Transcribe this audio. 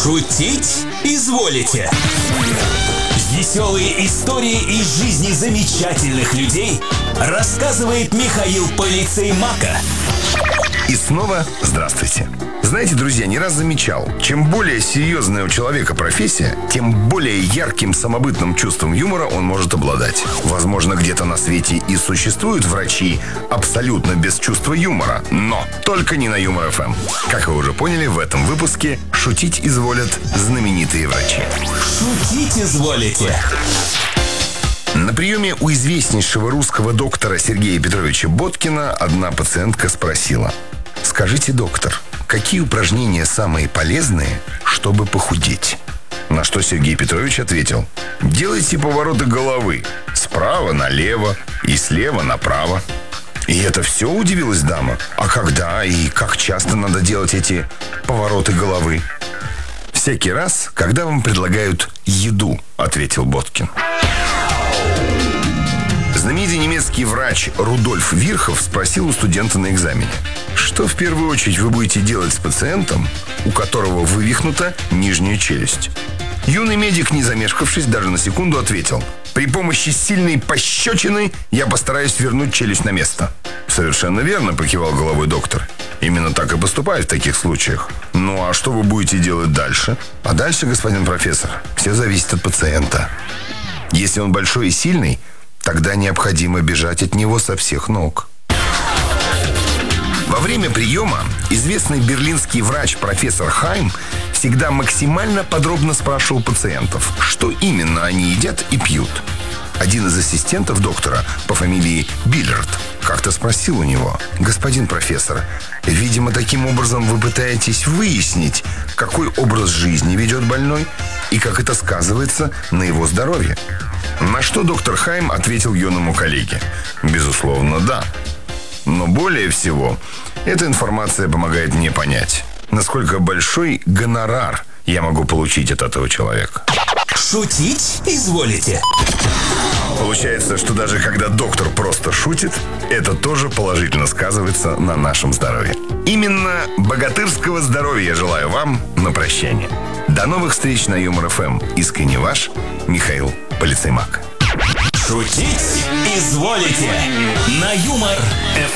Шутить изволите. Веселые истории из жизни замечательных людей рассказывает Михаил Полицеймака. И снова здравствуйте. Знаете, друзья, не раз замечал, чем более серьезная у человека профессия, тем более ярким самобытным чувством юмора он может обладать. Возможно, где-то на свете и существуют врачи абсолютно без чувства юмора, но только не на Юмор ФМ. Как вы уже поняли, в этом выпуске шутить изволят знаменитые врачи. Шутить изволите. На приеме у известнейшего русского доктора Сергея Петровича Боткина одна пациентка спросила: «Скажите, доктор, какие упражнения самые полезные, чтобы похудеть?» На что Сергей Петрович ответил: «Делайте повороты головы справа налево и слева направо». И это все, удивилась дама. А когда и как часто надо делать эти повороты головы? «Всякий раз, когда вам предлагают еду», — ответил Боткин. Знаменитый немецкий врач Рудольф Вирхов спросил у студента на экзамене: что в первую очередь вы будете делать с пациентом, у которого вывихнута нижняя челюсть? Юный медик, не замешкавшись даже на секунду, ответил: при помощи сильной пощечины я постараюсь вернуть челюсть на место. «Совершенно верно», — покивал головой доктор. «Именно так и поступают в таких случаях. Ну а что вы будете делать дальше?» «А дальше, господин профессор, все зависит от пациента. Если он большой и сильный, тогда необходимо бежать от него со всех ног». Во время приема известный берлинский врач профессор Хайм всегда максимально подробно спрашивал пациентов, что именно они едят и пьют. Один из ассистентов доктора по фамилии Биллерд как-то спросил у него: «Господин профессор, видимо, таким образом вы пытаетесь выяснить, какой образ жизни ведет больной и как это сказывается на его здоровье?» На что доктор Хайм ответил юному коллеге: «Безусловно, да. Но более всего, эта информация помогает мне понять, насколько большой гонорар я могу получить от этого человека». Шутить изволите. Получается, что даже когда доктор просто шутит, это тоже положительно сказывается на нашем здоровье. Именно богатырского здоровья я желаю вам на прощание. До новых встреч на Юмор ФМ. Искренне ваш Михаил Полицеймак. Шутить изволите. На Юмор ФМ.